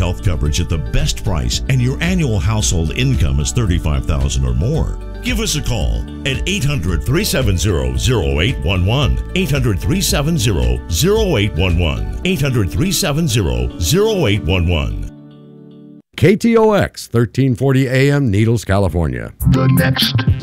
health coverage at the best price and your annual household income is $35,000 or more. Give us a call at 800-370-0811. 800-370-0811. 800-370-0811. KTOX 1340 AM, Needles, California. The next